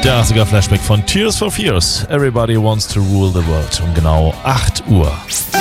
Der 80er Flashback von Tears for Fears. Everybody wants to rule the world. Um genau 8 Uhr.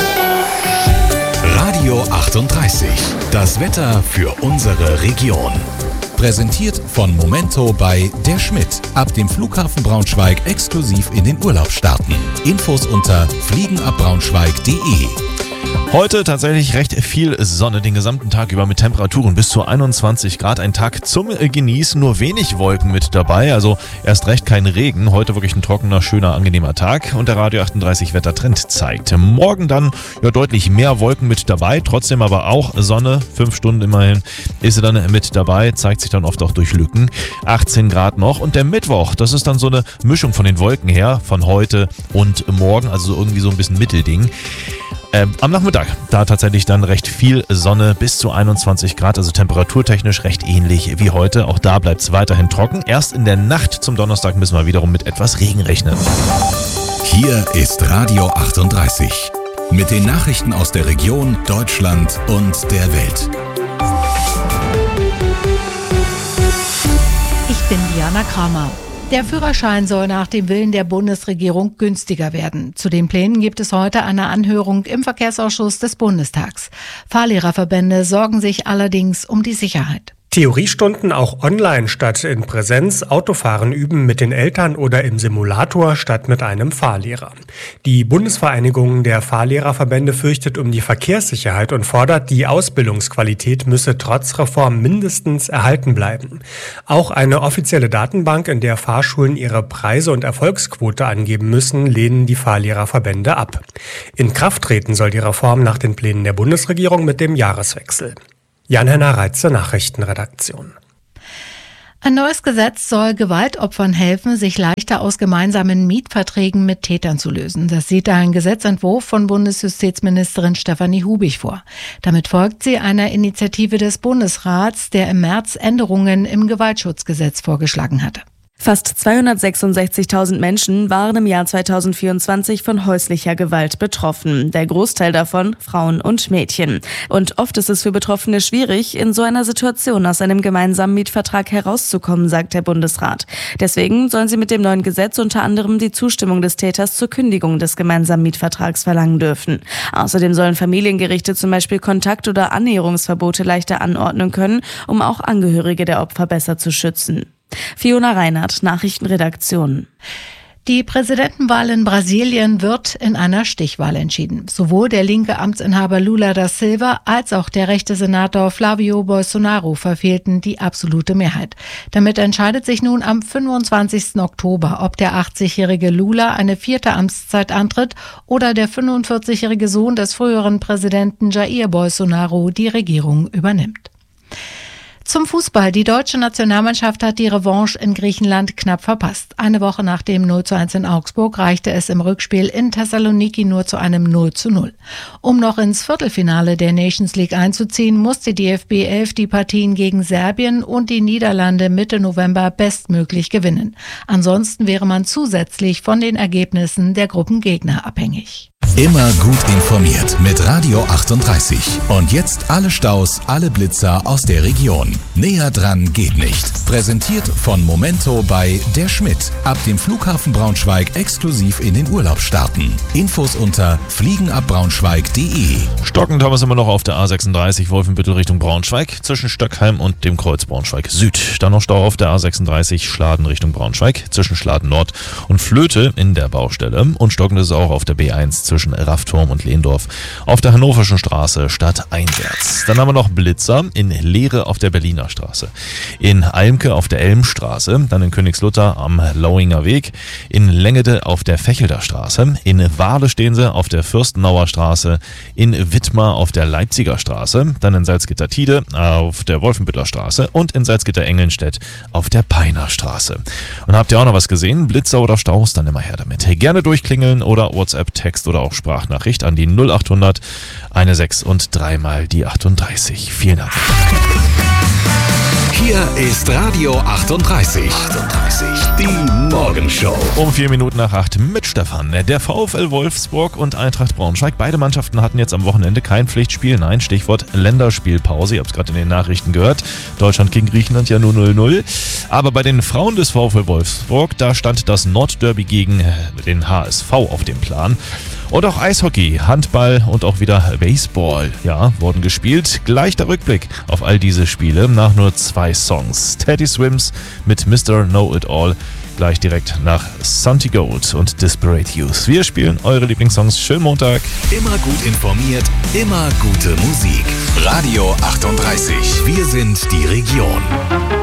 Radio 38. Das Wetter für unsere Region. Präsentiert von Momento bei Der Schmidt. Ab dem Flughafen Braunschweig exklusiv in den Urlaub starten. Infos unter fliegenabbraunschweig.de. Heute tatsächlich recht viel Sonne den gesamten Tag über mit Temperaturen bis zu 21 Grad. Ein Tag zum Genießen, nur wenig Wolken mit dabei, also erst recht kein Regen. Heute wirklich ein trockener, schöner, angenehmer Tag und der Radio 38 Wettertrend zeigt. Morgen dann deutlich mehr Wolken mit dabei, trotzdem aber auch Sonne, 5 Stunden immerhin ist sie dann mit dabei, zeigt sich dann oft auch durch Lücken. 18 Grad noch und der Mittwoch, das ist dann so eine Mischung von den Wolken her, von heute und morgen, also irgendwie so ein bisschen Mittelding. Am Nachmittag, da tatsächlich dann recht viel Sonne bis zu 21 Grad, also temperaturtechnisch recht ähnlich wie heute. Auch da bleibt es weiterhin trocken. Erst in der Nacht zum Donnerstag müssen wir wiederum mit etwas Regen rechnen. Hier ist Radio 38 mit den Nachrichten aus der Region, Deutschland und der Welt. Ich bin Diana Kramer. Der Führerschein soll nach dem Willen der Bundesregierung günstiger werden. Zu den Plänen gibt es heute eine Anhörung im Verkehrsausschuss des Bundestags. Fahrlehrerverbände sorgen sich allerdings um die Sicherheit. Theoriestunden auch online statt in Präsenz, Autofahren üben mit den Eltern oder im Simulator statt mit einem Fahrlehrer. Die Bundesvereinigung der Fahrlehrerverbände fürchtet um die Verkehrssicherheit und fordert, die Ausbildungsqualität müsse trotz Reform mindestens erhalten bleiben. Auch eine offizielle Datenbank, in der Fahrschulen ihre Preise und Erfolgsquote angeben müssen, lehnen die Fahrlehrerverbände ab. In Kraft treten soll die Reform nach den Plänen der Bundesregierung mit dem Jahreswechsel. Jan-Henner Reitze, Nachrichtenredaktion. Ein neues Gesetz soll Gewaltopfern helfen, sich leichter aus gemeinsamen Mietverträgen mit Tätern zu lösen. Das sieht ein Gesetzentwurf von Bundesjustizministerin Stefanie Hubig vor. Damit folgt sie einer Initiative des Bundesrats, der im März Änderungen im Gewaltschutzgesetz vorgeschlagen hatte. Fast 266.000 Menschen waren im Jahr 2024 von häuslicher Gewalt betroffen. Der Großteil davon Frauen und Mädchen. Und oft ist es für Betroffene schwierig, in so einer Situation aus einem gemeinsamen Mietvertrag herauszukommen, sagt der Bundesrat. Deswegen sollen sie mit dem neuen Gesetz unter anderem die Zustimmung des Täters zur Kündigung des gemeinsamen Mietvertrags verlangen dürfen. Außerdem sollen Familiengerichte zum Beispiel Kontakt- oder Annäherungsverbote leichter anordnen können, um auch Angehörige der Opfer besser zu schützen. Fiona Reinhardt, Nachrichtenredaktion. Die Präsidentenwahl in Brasilien wird in einer Stichwahl entschieden. Sowohl der linke Amtsinhaber Lula da Silva als auch der rechte Senator Flávio Bolsonaro verfehlten die absolute Mehrheit. Damit entscheidet sich nun am 25. Oktober, ob der 80-jährige Lula eine 4. Amtszeit antritt oder der 45-jährige Sohn des früheren Präsidenten Jair Bolsonaro die Regierung übernimmt. Zum Fußball. Die deutsche Nationalmannschaft hat die Revanche in Griechenland knapp verpasst. Eine Woche nach dem 0:1 in Augsburg reichte es im Rückspiel in Thessaloniki nur zu einem 0:0. Um noch ins Viertelfinale der Nations League einzuziehen, muss die DFB 11 die Partien gegen Serbien und die Niederlande Mitte November bestmöglich gewinnen. Ansonsten wäre man zusätzlich von den Ergebnissen der Gruppengegner abhängig. Immer gut informiert mit Radio 38. Und jetzt alle Staus, alle Blitzer aus der Region. Näher dran geht nicht. Präsentiert von Momento bei Der Schmidt. Ab dem Flughafen Braunschweig exklusiv in den Urlaub starten. Infos unter fliegenabbraunschweig.de. Stockend haben wir es immer noch auf der A36 Wolfenbüttel Richtung Braunschweig zwischen Stöckheim und dem Kreuz Braunschweig Süd. Dann noch Stau auf der A36 Schladen Richtung Braunschweig zwischen Schladen Nord und Flöte in der Baustelle. Und stockend ist es auch auf der B1 zwischen Raffturm und Lehndorf auf der Hannoverschen Straße stadteinwärts. Dann haben wir noch Blitzer in Leere auf der Berliner Straße, in Almke auf der Elmstraße, dann in Königslutter am Lauinger Weg, in Lengede auf der Fechelder Straße, in Wale stehen sie auf der Fürstenauer Straße, in Wittmar auf der Leipziger Straße, dann in Salzgitter-Tide auf der Wolfenbütteler Straße und in Salzgitter-Engelnstedt auf der Peiner Straße. Und habt ihr auch noch was gesehen? Blitzer oder Staus? Dann immer her damit. Gerne durchklingeln oder WhatsApp, Text oder auch Sprachnachricht an die 0800 16 und dreimal die 38. Vielen Dank. Hier ist Radio 38. Die Morgenshow. Um 4 Minuten nach 8 mit Stefan. Der VfL Wolfsburg und Eintracht Braunschweig. Beide Mannschaften hatten jetzt am Wochenende kein Pflichtspiel. Nein, Stichwort Länderspielpause. Ihr habt es gerade in den Nachrichten gehört. Deutschland gegen Griechenland ja nur 0-0. Aber bei den Frauen des VfL Wolfsburg, da stand das Nordderby gegen den HSV auf dem Plan. Und auch Eishockey, Handball und auch wieder Baseball, ja, wurden gespielt. Gleich der Rückblick auf all diese Spiele nach nur 2 Songs. Teddy Swims mit Mr. Know-It-All, gleich direkt nach Santi Gold und Disparate Youth. Wir spielen eure Lieblingssongs. Schönen Montag. Immer gut informiert, immer gute Musik. Radio 38. Wir sind die Region.